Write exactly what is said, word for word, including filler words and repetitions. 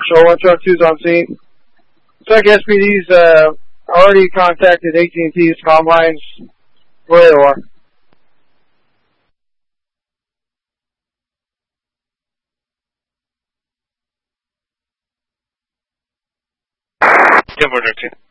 Patrol one, Truck two's on scene. Looks like S P D's uh, already contacted A T and T's comm lines where they are. Denver thirteen.